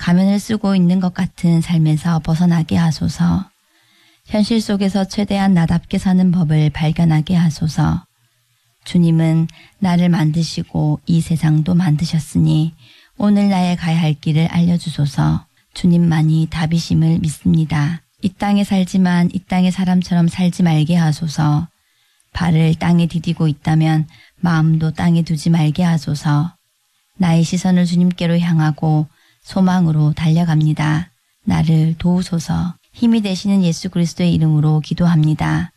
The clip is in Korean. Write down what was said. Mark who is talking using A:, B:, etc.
A: 가면을 쓰고 있는 것 같은 삶에서 벗어나게 하소서. 현실 속에서 최대한 나답게 사는 법을 발견하게 하소서. 주님은 나를 만드시고 이 세상도 만드셨으니 오늘 나의 가야 할 길을 알려주소서. 주님만이 답이심을 믿습니다. 이 땅에 살지만 이 땅의 사람처럼 살지 말게 하소서. 발을 땅에 디디고 있다면 마음도 땅에 두지 말게 하소서. 나의 시선을 주님께로 향하고 소망으로 달려갑니다. 나를 도우소서. 힘이 되시는 예수 그리스도의 이름으로 기도합니다.